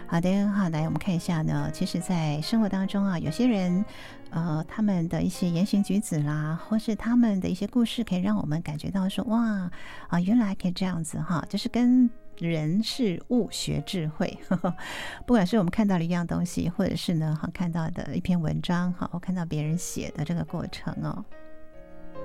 好的，好，来我们看一下呢。其实，在生活当中啊，有些人，他们的一些言行举止啦，或是他们的一些故事，可以让我们感觉到说，哇，啊，原来可以这样子哈，就是跟人事物学智慧。不管是我们看到了一样东西，或者是呢，哈，看到的一篇文章，好，我看到别人写的这个过程哦。